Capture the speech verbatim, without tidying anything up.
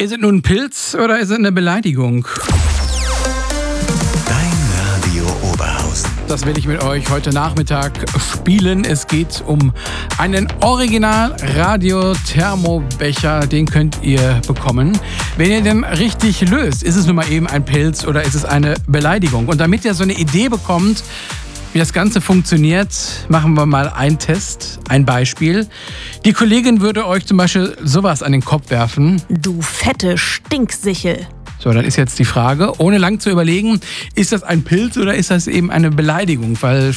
Ist es nun ein Pilz oder ist es eine Beleidigung? Dein Radio Oberhausen. Das will ich mit euch heute Nachmittag spielen. Es geht um einen Original-Radio-Thermobecher. Den könnt ihr bekommen. Wenn ihr den richtig löst, ist es nun mal eben ein Pilz oder ist es eine Beleidigung? Und damit ihr so eine Idee bekommt, wie das Ganze funktioniert, machen wir mal einen Test, ein Beispiel. Die Kollegin würde euch zum Beispiel sowas an den Kopf werfen. Du fette Stinksichel. So, dann ist jetzt die Frage, ohne lang zu überlegen, ist das ein Pilz oder ist das eben eine Beleidigung? Weil